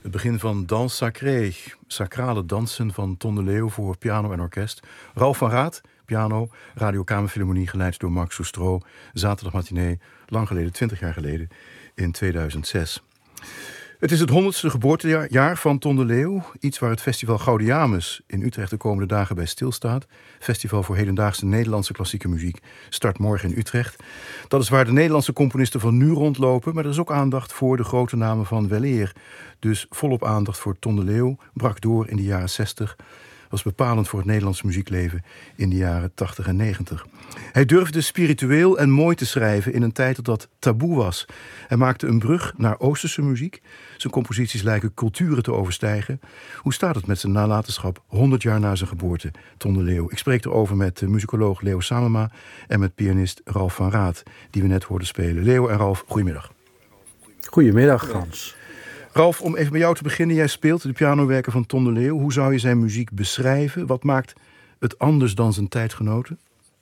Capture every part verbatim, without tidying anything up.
Het begin van Danse Sacrée, sacrale dansen van Ton de Leeuw voor piano en orkest. Ralf van Raat, piano, Radio Kamerfilharmonie, geleid door Marc Soustro. Zaterdag matinee, lang geleden, twintig jaar geleden, in tweeduizend zes. Het is het honderdste geboortejaar van Ton de Leeuw. Iets waar het festival Gaudeamus in Utrecht de komende dagen bij stilstaat. Festival voor hedendaagse Nederlandse klassieke muziek start morgen in Utrecht. Dat is waar de Nederlandse componisten van nu rondlopen. Maar er is ook aandacht voor de grote namen van weleer. Dus volop aandacht voor Ton de Leeuw. Brak door in de jaren zestig. Was bepalend voor het Nederlandse muziekleven in de jaren tachtig en negentig. Hij durfde spiritueel en mooi te schrijven in een tijd dat dat taboe was. Hij maakte een brug naar Oosterse muziek. Zijn composities lijken culturen te overstijgen. Hoe staat het met zijn nalatenschap honderd jaar na zijn geboorte, Ton de Leeuw? Ik spreek erover met de muzikoloog Leo Samema en met pianist Ralf van Raat, die we net hoorden spelen. Leo en Ralf, goedemiddag. Goedemiddag, Hans. Ralf, om even bij jou te beginnen. Jij speelt de pianowerken van Ton de Leeuw. Hoe zou je zijn muziek beschrijven? Wat maakt het anders dan zijn tijdgenoten?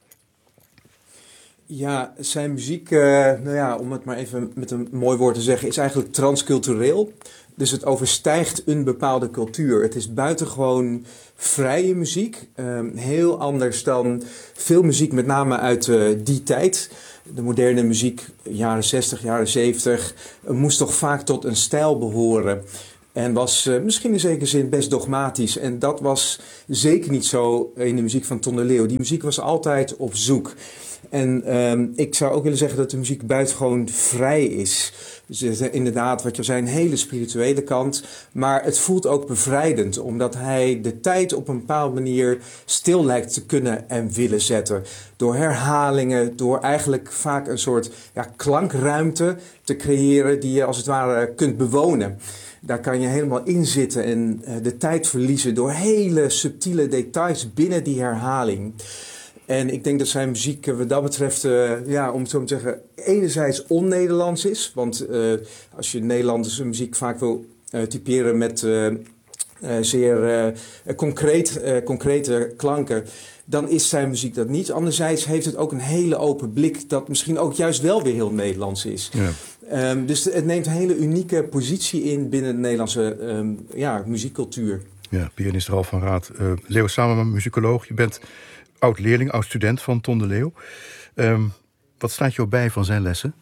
Ja, zijn muziek, uh, nou ja, om het maar even met een mooi woord te zeggen, is eigenlijk transcultureel. Dus het overstijgt een bepaalde cultuur. Het is buitengewoon vrije muziek. Uh, heel anders dan veel muziek, met name uit uh, die tijd. De moderne muziek, jaren zestig, jaren zeventig, uh, moest toch vaak tot een stijl behoren. En was uh, misschien in zekere zin best dogmatisch. En dat was zeker niet zo in de muziek van Ton de Leeuw. Die muziek was altijd op zoek. En um, ik zou ook willen zeggen dat de muziek buitengewoon vrij is. Dus het, inderdaad, wat je zei, een hele spirituele kant. Maar het voelt ook bevrijdend, omdat hij de tijd op een bepaalde manier stil lijkt te kunnen en willen zetten. Door herhalingen, door eigenlijk vaak een soort ja, klankruimte te creëren die je als het ware kunt bewonen. Daar kan je helemaal in zitten en uh, de tijd verliezen door hele subtiele details binnen die herhaling. En ik denk dat zijn muziek wat dat betreft, uh, ja, om het zo te zeggen, enerzijds on-Nederlands is. Want uh, als je Nederlandse muziek vaak wil uh, typeren met uh, uh, zeer uh, concreet, uh, concrete klanken, dan is zijn muziek dat niet. Anderzijds heeft het ook een hele open blik dat misschien ook juist wel weer heel Nederlands is. Ja. Um, dus het neemt een hele unieke positie in binnen de Nederlandse um, ja, muziekcultuur. Ja, pianist Ralf van Raat. Uh, Leo Samema, muzikoloog. Je bent oud-leerling, oud-student van Ton de Leeuw. Um, wat staat jou bij van zijn lessen?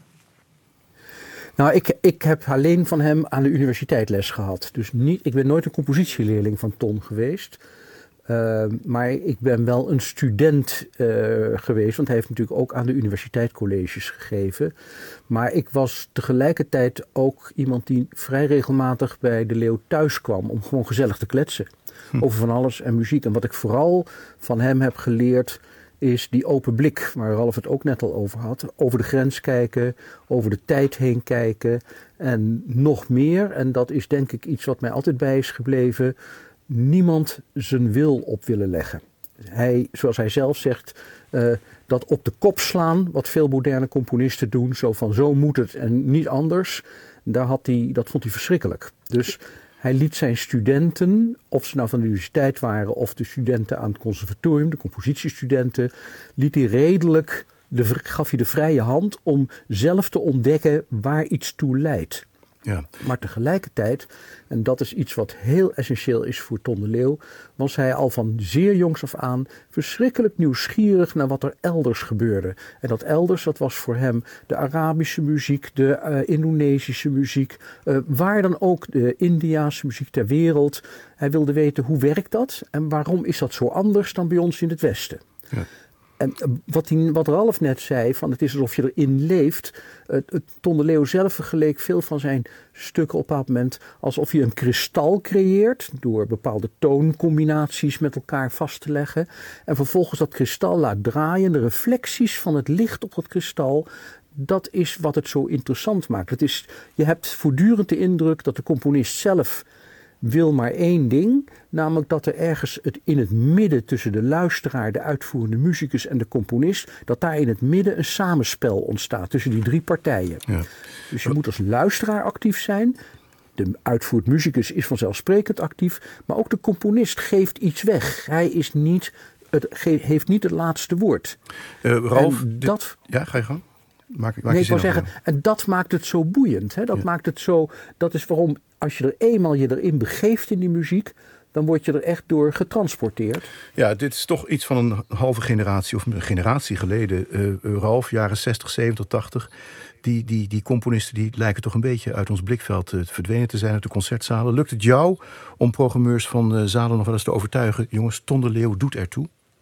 Nou, ik, ik heb alleen van hem aan de universiteit les gehad. Dus niet, ik ben nooit een compositieleerling van Ton geweest. Uh, maar ik ben wel een student uh, geweest, want hij heeft natuurlijk ook aan de universiteit colleges gegeven. Maar ik was tegelijkertijd ook iemand die vrij regelmatig bij de Leeuw thuis kwam om gewoon gezellig te kletsen. Hm. Over van alles en muziek. En wat ik vooral van hem heb geleerd is die open blik, waar Ralf het ook net al over had. Over de grens kijken, over de tijd heen kijken en nog meer. En dat is denk ik iets wat mij altijd bij is gebleven. Niemand zijn wil op willen leggen. Hij, zoals hij zelf zegt, uh, dat op de kop slaan, wat veel moderne componisten doen, zo van zo moet het en niet anders, daar had hij, dat vond hij verschrikkelijk. Dus hij liet zijn studenten, of ze nou van de universiteit waren of de studenten aan het conservatorium, de compositiestudenten, liet hij redelijk, de, gaf hij de vrije hand om zelf te ontdekken waar iets toe leidt. Ja. Maar tegelijkertijd, en dat is iets wat heel essentieel is voor Ton de Leeuw, was hij al van zeer jongs af aan verschrikkelijk nieuwsgierig naar wat er elders gebeurde. En dat elders, dat was voor hem de Arabische muziek, de uh, Indonesische muziek, uh, waar dan ook de Indiase muziek ter wereld. Hij wilde weten hoe werkt dat en waarom is dat zo anders dan bij ons in het Westen. Ja. En wat, die, wat Ralf net zei, van het is alsof je erin leeft. Het, het, Ton de Leeuw zelf vergeleek veel van zijn stukken op een bepaald moment alsof je een kristal creëert door bepaalde tooncombinaties met elkaar vast te leggen. En vervolgens dat kristal laat draaien, de reflecties van het licht op dat kristal. Dat is wat het zo interessant maakt. Het is, je hebt voortdurend de indruk dat de componist zelf wil maar één ding, namelijk dat er ergens het, in het midden tussen de luisteraar, de uitvoerende muzikus en de componist, dat daar in het midden een samenspel ontstaat tussen die drie partijen. Ja. Dus je moet als luisteraar actief zijn, de uitvoerend muzikus is vanzelfsprekend actief, maar ook de componist geeft iets weg. Hij is niet, het, ge, heeft niet het laatste woord. Uh, Ralf, dit, dat, ja, ga je gang. Maak, maak nee, je ik wil zin af, zeggen, en dat maakt het zo boeiend. Hè? Dat Ja. maakt het zo, dat is waarom, als je er eenmaal je erin begeeft in die muziek, dan word je er echt door getransporteerd. Ja, dit is toch iets van een halve generatie of een generatie geleden. Uh, Ralf, jaren zestig, zeventig, tachtig. Die, die, die componisten die lijken toch een beetje uit ons blikveld uh, verdwenen te zijn uit de concertzalen. Lukt het jou om programmeurs van uh, zalen nog wel eens te overtuigen? Jongens, Ton de Leeuw doet ertoe.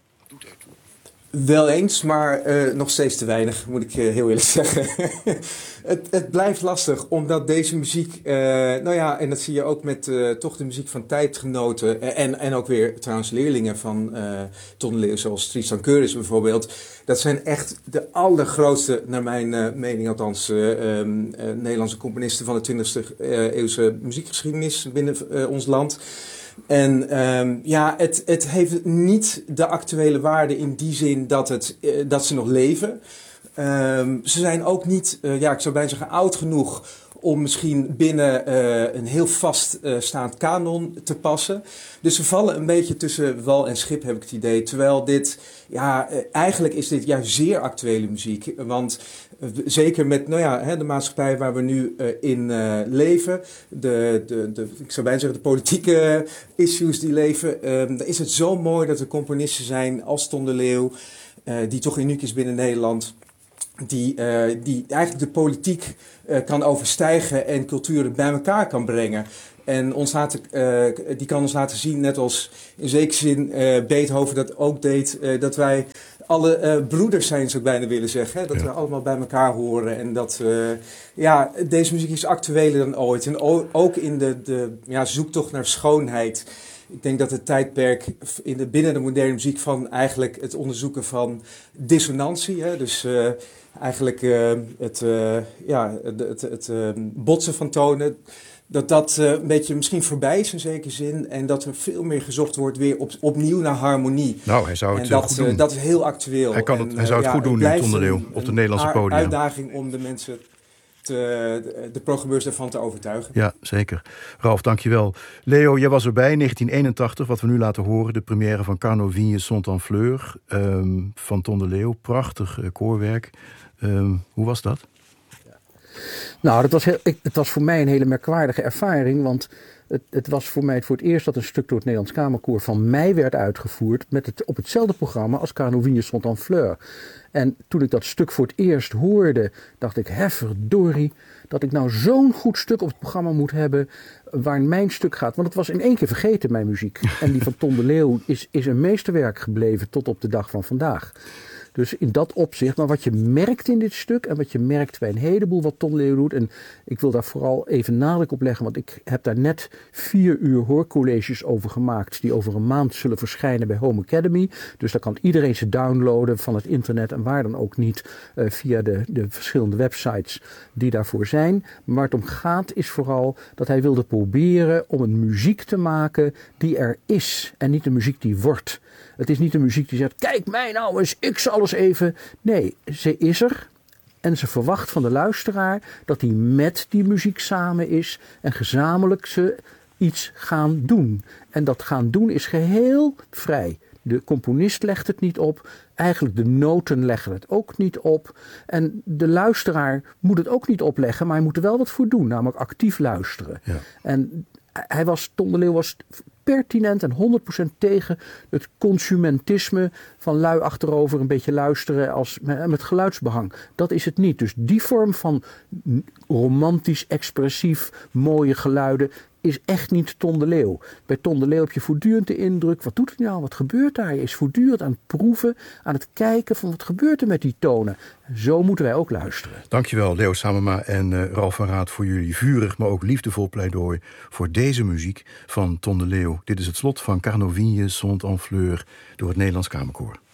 Wel eens, maar uh, nog steeds te weinig, moet ik uh, heel eerlijk zeggen. het, het blijft lastig, omdat deze muziek, uh, nou ja, en dat zie je ook met uh, toch de muziek van tijdgenoten uh, en, en ook weer trouwens leerlingen van uh, Ton de Leeuw, zoals Tristan Keuris bijvoorbeeld. Dat zijn echt de allergrootste, naar mijn uh, mening althans, uh, um, uh, Nederlandse componisten van de twintigste uh, eeuwse muziekgeschiedenis binnen uh, ons land. En um, ja, het, het heeft niet de actuele waarde in die zin dat, het, uh, dat ze nog leven. Um, ze zijn ook niet, uh, ja, ik zou bijna zeggen, oud genoeg om misschien binnen uh, een heel vast uh, staand kanon te passen. Dus ze vallen een beetje tussen wal en schip, heb ik het idee. Terwijl dit, ja, uh, eigenlijk is dit juist zeer actuele muziek. Want uh, zeker met, nou ja, hè, de maatschappij waar we nu uh, in uh, leven, de, de, de, ik zou bijna zeggen de politieke issues die leven, um, dan is het zo mooi dat er componisten zijn als Ton de Leeuw, uh, die toch uniek is binnen Nederland. Die, uh, die eigenlijk de politiek uh, kan overstijgen en culturen bij elkaar kan brengen. En ons laten, uh, die kan ons laten zien, net als in zekere zin uh, Beethoven dat ook deed, uh, dat wij alle uh, broeders zijn, zou ik bijna willen zeggen. Hè? Dat ja. we allemaal bij elkaar horen. En dat, uh, ja, deze muziek is actueler dan ooit. En o- ook in de, de ja, zoektocht naar schoonheid. Ik denk dat het tijdperk in de, binnen de moderne muziek van eigenlijk het onderzoeken van dissonantie, hè, dus uh, eigenlijk uh, het, uh, ja, het, het, het uh, botsen van tonen, dat dat uh, een beetje misschien voorbij is in zekere zin en dat er veel meer gezocht wordt weer op, opnieuw naar harmonie. Nou, hij zou het en dat, goed doen. Uh, dat is heel actueel. Hij, kan het, en, hij zou het uh, goed ja, doen het in Ton de Leeuw op de Nederlandse podium. Een uitdaging om de mensen Te, de, de programmeurs daarvan te overtuigen. Ja, zeker. Ralf, dankjewel. Leo, jij was erbij, negentien eenentachtig, wat we nu laten horen. De première van Carnot Vigne Sont en Fleur um, van Ton de Leeuw. Prachtig uh, koorwerk. Um, hoe was dat? Nou, dat was heel, ik, het was voor mij een hele merkwaardige ervaring, want het, het was voor mij voor het eerst dat een stuk door het Nederlands Kamerkoor van mij werd uitgevoerd met het, op hetzelfde programma als Carnot Vigne Sont en Fleur. En toen ik dat stuk voor het eerst hoorde, dacht ik, hè verdorie, dat ik nou zo'n goed stuk op het programma moet hebben waar mijn stuk gaat. Want het was in één keer vergeten, mijn muziek. En die van Ton de Leeuw is, is een meesterwerk gebleven tot op de dag van vandaag. Dus in dat opzicht, maar wat je merkt in dit stuk en wat je merkt bij een heleboel wat Ton de Leeuw doet, en ik wil daar vooral even nadruk op leggen, want ik heb daar net vier uur hoorcolleges over gemaakt die over een maand zullen verschijnen bij Home Academy. Dus daar kan iedereen ze downloaden van het internet en waar dan ook niet uh, via de, de verschillende websites die daarvoor zijn. Maar waar het om gaat is vooral dat hij wilde proberen om een muziek te maken die er is en niet een muziek die wordt. Het is niet een muziek die zegt, kijk mij nou eens, ik zal eens even. Nee, ze is er en ze verwacht van de luisteraar dat hij met die muziek samen is en gezamenlijk ze iets gaan doen. En dat gaan doen is geheel vrij. De componist legt het niet op, eigenlijk de noten leggen het ook niet op. En de luisteraar moet het ook niet opleggen, maar hij moet er wel wat voor doen, namelijk actief luisteren. Ja. En hij was, Ton de Leeuw was pertinent en honderd procent tegen het consumentisme van lui achterover een beetje luisteren als met geluidsbehang. Dat is het niet. Dus die vorm van romantisch, expressief, mooie geluiden is echt niet Ton de Leeuw. Bij Ton de Leeuw heb je voortdurend de indruk, wat doet het nou, wat gebeurt daar? Je is voortdurend aan het proeven, aan het kijken van wat gebeurt er met die tonen. Zo moeten wij ook luisteren. Dankjewel Leo Samema en uh, Ralf van Raat voor jullie vurig, maar ook liefdevol pleidooi voor deze muziek van Ton de Leeuw. Dit is het slot van Carnot Vigne Sont en Fleur door het Nederlands Kamerkoor.